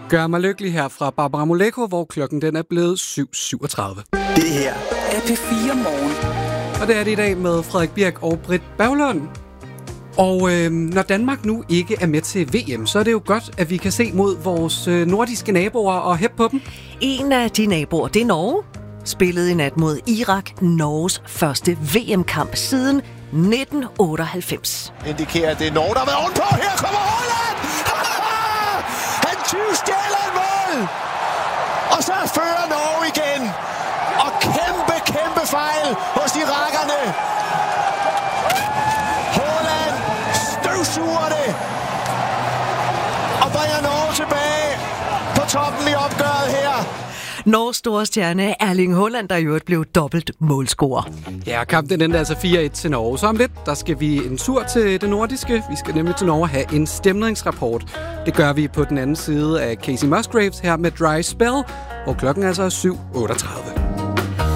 Gør mig lykkelig her fra Barbara Moleko, hvor klokken den er blevet 7.37. Det her er P4 Morgen. Og det er det i dag med Frederik Birk og Britt Berglund. Og når Danmark nu ikke er med til VM, så er det jo godt, at vi kan se mod vores nordiske naboer og hæppe på dem. En af de naboer, det er Norge. Spillede i nat mod Irak, Norges første VM-kamp siden 1998. Indikerer, at det er Norge, der har været ovenpå. Her kommer Haaland! Han tyvstjæler et mål! Og så fører Norge igen. Og kæmpe fejl hos irakerne. Haaland støvsuger det. Og bringer Norge tilbage på toppen i opgøret her. Norges store stjerne Erling Haaland, der i øvrigt blev dobbelt målscorer. Ja, kampen endte altså 4-1 til Norge. Så om lidt, der skal vi en tur til det nordiske. Vi skal nemlig til Norge og have en stemningsrapport. Det gør vi på den anden side af Casey Musgraves her med Dry Spell, hvor klokken altså er 7.38.